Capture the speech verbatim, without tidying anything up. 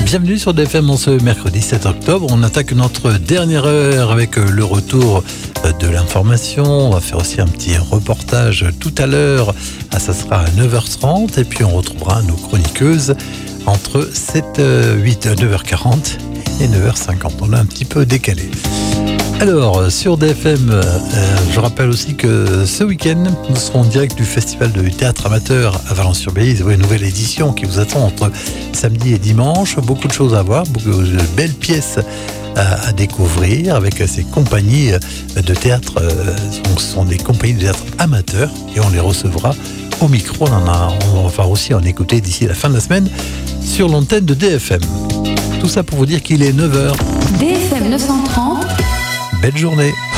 Bienvenue sur D F M en ce mercredi sept octobre. On attaque notre dernière heure avec le retour de l'information. On va faire aussi un petit reportage tout à l'heure. Ah, ça sera à neuf heures trente et puis on retrouvera nos chroniqueuses entre sept, huit, neuf heures quarante et neuf heures cinquante. On a un petit peu décalé. Alors, sur D F M, euh, je rappelle aussi que ce week-end, nous serons en direct du Festival de théâtre amateur à Valence-sur-Bélise. Une nouvelle édition qui vous attend entre samedi et dimanche. Beaucoup de choses à voir, beaucoup de belles pièces à, à découvrir avec ces compagnies de théâtre. Euh, ce sont des compagnies de théâtre amateurs et on les recevra au micro. On, en a, on va aussi en écouter d'ici la fin de la semaine sur l'antenne de D F M. Tout ça pour vous dire qu'il est neuf heures. D F M neuf cent trente. Belle journée.